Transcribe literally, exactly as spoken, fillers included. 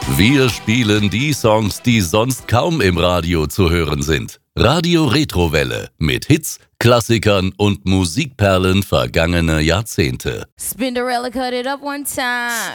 Wir spielen die Songs, die sonst kaum im Radio zu hören sind. Radio Retrowelle mit Hits, Klassikern und Musikperlen vergangener Jahrzehnte. Spinderella cut it up one time.